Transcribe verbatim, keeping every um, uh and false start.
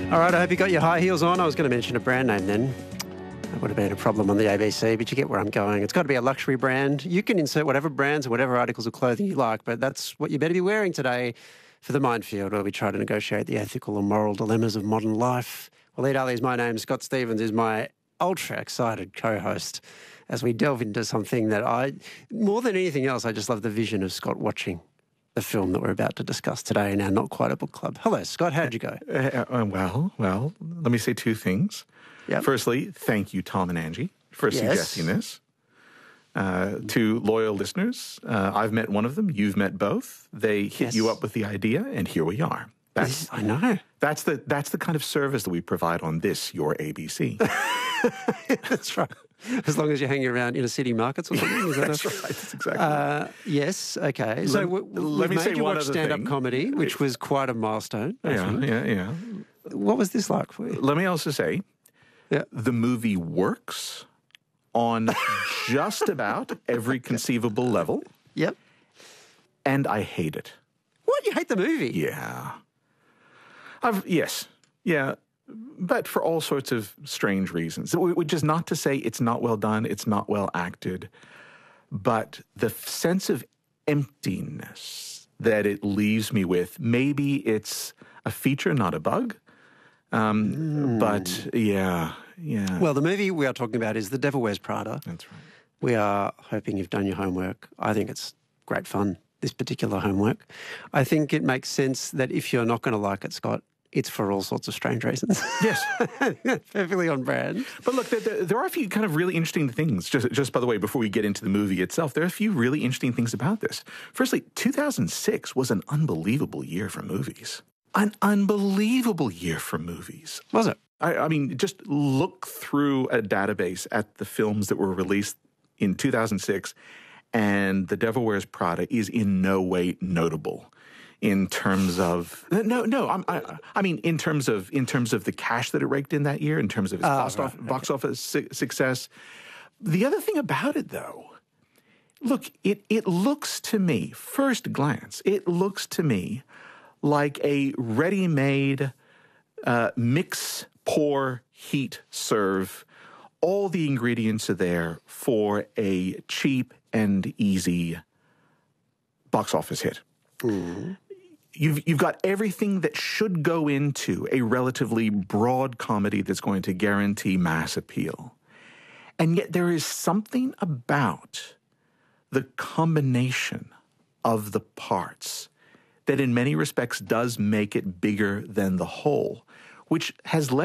All right, I hope you got your high heels on. I was going to mention a brand name then. That would have been a problem on the A B C, but you get where I'm going. It's got to be a luxury brand. You can insert whatever brands or whatever articles of clothing you like, but that's what you better be wearing today for the Minefield, where we try to negotiate the ethical and moral dilemmas of modern life. Waleed Ali is my name. Scott Stephens is my ultra-excited co-host as we delve into something that I, more than anything else, I just love the vision of Scott watching the film that we're about to discuss today in our Not Quite a Book Club. Hello, Scott. How'd you go? Uh, uh, well, well, let me say two things. Yep. Firstly, thank you, Tom and Angie, for Yes. suggesting this. Uh, to loyal listeners, uh, I've met one of them. You've met both. They hit Yes. you up with the idea, and here we are. That's, I know. that's the that's the kind of service that we provide on this, your A B C. That's right. As long as you're hanging around inner city markets or something. Is that That's a, right. That's exactly uh, right. Yes. Okay. So Let- we, we let me made say you one watch other stand-up thing. comedy, which was quite a milestone. Yeah, actually. yeah, yeah. What was this like for you? Let me also say, Yeah. the movie works on just about every conceivable level, Yep. and I hate it. What? You hate the movie? Yeah. I've, yes. Yeah. But for all sorts of strange reasons, which is not to say it's not well done, it's not well acted, but the f- sense of emptiness that it leaves me with, maybe it's a feature, not a bug. Um, Mm. But yeah, yeah. Well, the movie we are talking about is The Devil Wears Prada. That's right. We are hoping you've done your homework. I think it's great fun, this particular homework. I think it makes sense that if you're not going to like it, Scott, it's for all sorts of strange reasons. Yes. Perfectly on brand. But look, there, there, there are a few kind of really interesting things. Just, just by the way, before we get into the movie itself, there are a few really interesting things about this. Firstly, two thousand six was an unbelievable year for movies. An unbelievable year for movies. Was it? I, I mean, just look through a database at the films that were released in two thousand six, and The Devil Wears Prada is in no way notable in terms of no, no. I'm, I, I mean, in terms of in terms of the cash that it raked in that year, in terms of its Oh, box, right, off, box office su- success. The other thing about it, though, look, it it looks to me, first glance, it looks to me like a ready-made uh, mix, pour, heat, serve. All the ingredients are there for a cheap and easy box office hit. Mm-hmm. You've, you've got everything that should go into a relatively broad comedy that's going to guarantee mass appeal. And yet there is something about the combination of the parts that in many respects does make it bigger than the whole, which has led